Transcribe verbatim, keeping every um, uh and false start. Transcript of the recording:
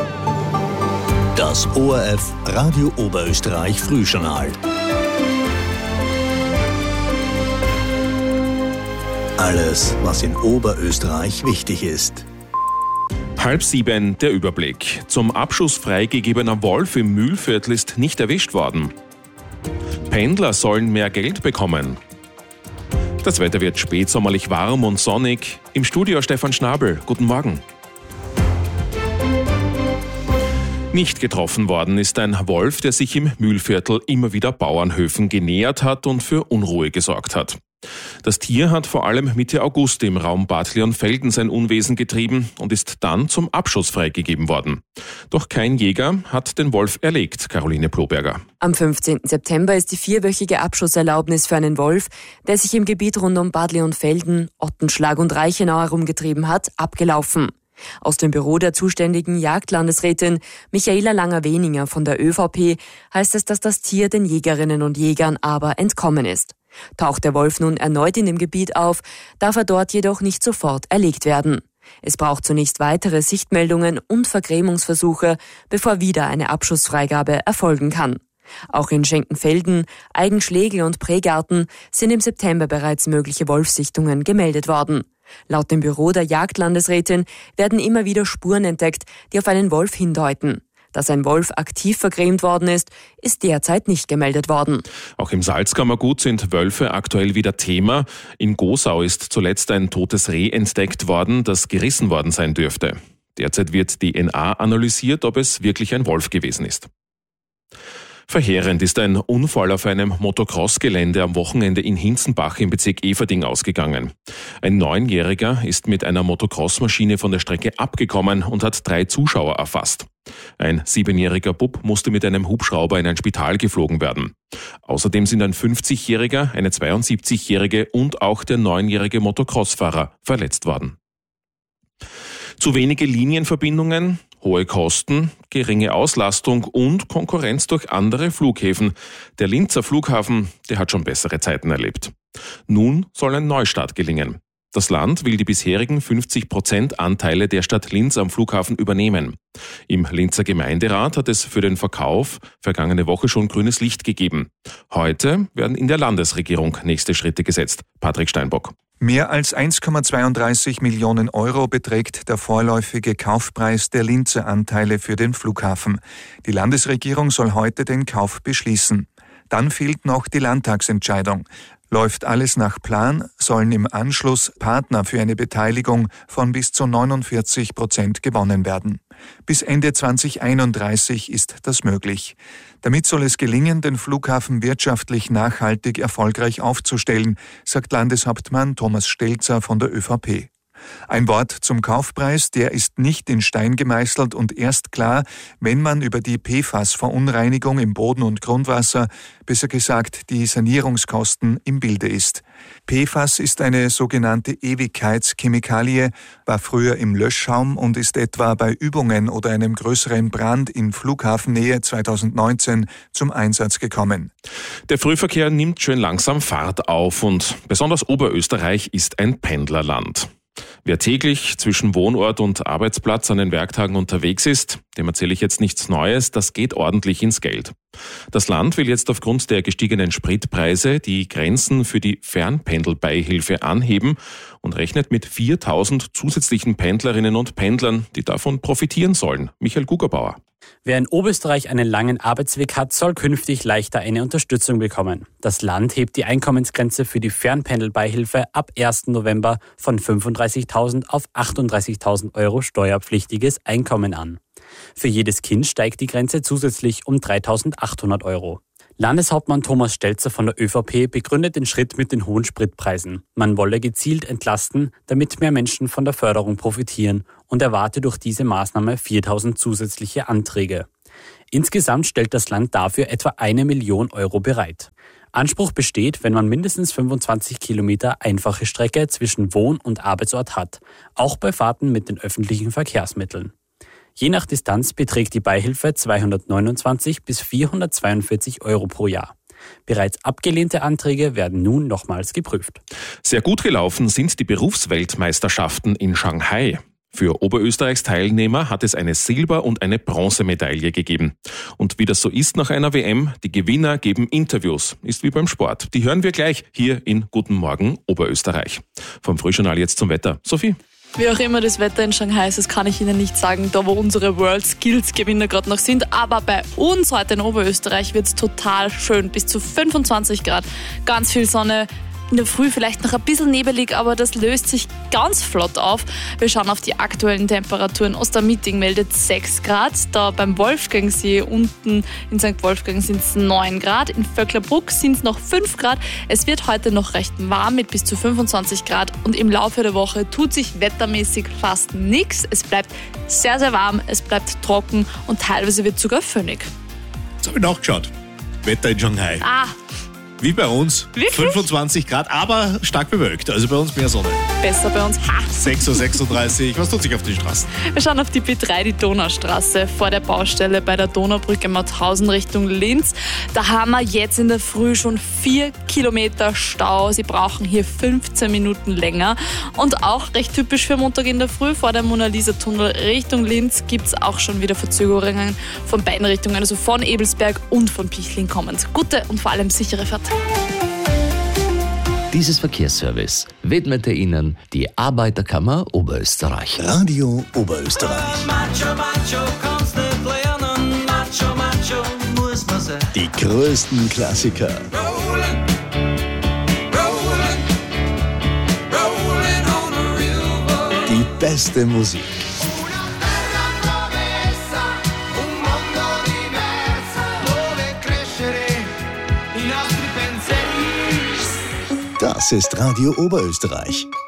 Das O R F Radio Oberösterreich Frühjournal. Alles, was in Oberösterreich wichtig ist. Halb sieben, der Überblick. Zum Abschuss freigegebener Wolf im Mühlviertel ist nicht erwischt worden. Pendler sollen mehr Geld bekommen. Das Wetter wird spätsommerlich warm und sonnig. Im Studio Stefan Schnabel. Guten Morgen. Nicht getroffen worden ist ein Wolf, der sich im Mühlviertel immer wieder Bauernhöfen genähert hat und für Unruhe gesorgt hat. Das Tier hat vor allem Mitte August im Raum Bad Leonfelden sein Unwesen getrieben und ist dann zum Abschuss freigegeben worden. Doch kein Jäger hat den Wolf erlegt, Caroline Ploberger. Am fünfzehnten September ist die vierwöchige Abschusserlaubnis für einen Wolf, der sich im Gebiet rund um Bad Leonfelden, Ottenschlag und Reichenau herumgetrieben hat, abgelaufen. Aus dem Büro der zuständigen Jagdlandesrätin Michaela Langer-Weninger von der ÖVP heißt es, dass das Tier den Jägerinnen und Jägern aber entkommen ist. Taucht der Wolf nun erneut in dem Gebiet auf, darf er dort jedoch nicht sofort erlegt werden. Es braucht zunächst weitere Sichtmeldungen und Vergrämungsversuche, bevor wieder eine Abschussfreigabe erfolgen kann. Auch in Schenkenfelden, Eigenschlegel und Prägarten sind im September bereits mögliche Wolfssichtungen gemeldet worden. Laut dem Büro der Jagdlandesrätin werden immer wieder Spuren entdeckt, die auf einen Wolf hindeuten. Dass ein Wolf aktiv vergrämt worden ist, ist derzeit nicht gemeldet worden. Auch im Salzkammergut sind Wölfe aktuell wieder Thema. In Gosau ist zuletzt ein totes Reh entdeckt worden, das gerissen worden sein dürfte. Derzeit wird D N A analysiert, ob es wirklich ein Wolf gewesen ist. Verheerend ist ein Unfall auf einem Motocross-Gelände am Wochenende in Hinzenbach im Bezirk Everding ausgegangen. Ein Neunjähriger ist mit einer Motocross-Maschine von der Strecke abgekommen und hat drei Zuschauer erfasst. Ein siebenjähriger Bub musste mit einem Hubschrauber in ein Spital geflogen werden. Außerdem sind ein fünfzigjähriger, eine zweiundsiebzigjährige und auch der neunjährige Motocross-Fahrer verletzt worden. Zu wenige Linienverbindungen, hohe Kosten, geringe Auslastung und Konkurrenz durch andere Flughäfen. Der Linzer Flughafen, der hat schon bessere Zeiten erlebt. Nun soll ein Neustart gelingen. Das Land will die bisherigen fünfzig Prozent Anteile der Stadt Linz am Flughafen übernehmen. Im Linzer Gemeinderat hat es für den Verkauf vergangene Woche schon grünes Licht gegeben. Heute werden in der Landesregierung nächste Schritte gesetzt. Patrick Steinbock. Mehr als eins Komma zweiunddreißig Millionen Euro beträgt der vorläufige Kaufpreis der Linzer Anteile für den Flughafen. Die Landesregierung soll heute den Kauf beschließen. Dann fehlt noch die Landtagsentscheidung. Läuft alles nach Plan, sollen im Anschluss Partner für eine Beteiligung von bis zu neunundvierzig Prozent gewonnen werden. Bis Ende zweitausendeinunddreißig ist das möglich. Damit soll es gelingen, den Flughafen wirtschaftlich nachhaltig erfolgreich aufzustellen, sagt Landeshauptmann Thomas Stelzer von der ÖVP. Ein Wort zum Kaufpreis, der ist nicht in Stein gemeißelt und erst klar, wenn man über die P F A S-Verunreinigung im Boden- und Grundwasser, besser gesagt die Sanierungskosten, im Bilde ist. P F A S ist eine sogenannte Ewigkeitschemikalie, war früher im Löschschaum und ist etwa bei Übungen oder einem größeren Brand in Flughafennähe zweitausendneunzehn zum Einsatz gekommen. Der Frühverkehr nimmt schön langsam Fahrt auf und besonders Oberösterreich ist ein Pendlerland. Wer täglich zwischen Wohnort und Arbeitsplatz an den Werktagen unterwegs ist, dem erzähle ich jetzt nichts Neues, das geht ordentlich ins Geld. Das Land will jetzt aufgrund der gestiegenen Spritpreise die Grenzen für die Fernpendelbeihilfe anheben und rechnet mit viertausend zusätzlichen Pendlerinnen und Pendlern, die davon profitieren sollen. Michael Gugerbauer. Wer in Oberösterreich einen langen Arbeitsweg hat, soll künftig leichter eine Unterstützung bekommen. Das Land hebt die Einkommensgrenze für die Fernpendelbeihilfe ab ersten November von fünfunddreißigtausend auf achtunddreißigtausend Euro steuerpflichtiges Einkommen an. Für jedes Kind steigt die Grenze zusätzlich um dreitausendachthundert Euro. Landeshauptmann Thomas Stelzer von der ÖVP begründet den Schritt mit den hohen Spritpreisen. Man wolle gezielt entlasten, damit mehr Menschen von der Förderung profitieren und erwarte durch diese Maßnahme viertausend zusätzliche Anträge. Insgesamt stellt das Land dafür etwa eine Million Euro bereit. Anspruch besteht, wenn man mindestens fünfundzwanzig Kilometer einfache Strecke zwischen Wohn- und Arbeitsort hat, auch bei Fahrten mit den öffentlichen Verkehrsmitteln. Je nach Distanz beträgt die Beihilfe zweihundertneunundzwanzig bis vierhundertzweiundvierzig Euro pro Jahr. Bereits abgelehnte Anträge werden nun nochmals geprüft. Sehr gut gelaufen sind die Berufsweltmeisterschaften in Shanghai. Für Oberösterreichs Teilnehmer hat es eine Silber- und eine Bronzemedaille gegeben. Und wie das so ist nach einer W M, die Gewinner geben Interviews. Ist wie beim Sport. Die hören wir gleich hier in Guten Morgen Oberösterreich. Vom Frühjournal jetzt zum Wetter. Sophie? Wie auch immer das Wetter in Shanghai ist, das kann ich Ihnen nicht sagen, da wo unsere World Skills Gewinner gerade noch sind. Aber bei uns heute in Oberösterreich wird es total schön, bis zu fünfundzwanzig Grad, ganz viel Sonne. In der Früh vielleicht noch ein bisschen nebelig, aber das löst sich ganz flott auf. Wir schauen auf die aktuellen Temperaturen. Ostermeeting meldet sechs Grad. Da beim Wolfgangsee unten in Sankt Wolfgang sind es neun Grad. In Vöcklerbruck sind es noch fünf Grad. Es wird heute noch recht warm mit bis zu fünfundzwanzig Grad. Und im Laufe der Woche tut sich wettermäßig fast nichts. Es bleibt sehr, sehr warm, es bleibt trocken und teilweise wird sogar föhnig. Jetzt habe ich nachgeschaut. Wetter in Shanghai. Ah, Wie bei uns. Wirklich? fünfundzwanzig Grad, aber stark bewölkt. Also bei uns mehr Sonne. besser bei uns. Ha! sechs Uhr sechsunddreißig. Was tut sich auf den Straßen? Wir schauen auf die B drei, die Donaustraße, vor der Baustelle bei der Donaubrücke Mauthausen Richtung Linz. Da haben wir jetzt in der Früh schon vier Kilometer Stau. Sie brauchen hier fünfzehn Minuten länger. Und auch recht typisch für Montag in der Früh vor dem Mona-Lisa-Tunnel Richtung Linz gibt es auch schon wieder Verzögerungen von beiden Richtungen, also von Ebelsberg und von Pichling kommend. Gute und vor allem sichere Fahrt. Dieses Verkehrsservice widmete Ihnen die Arbeiterkammer Oberösterreich. Radio Oberösterreich. Die größten Klassiker. Die beste Musik. Das ist Radio Oberösterreich.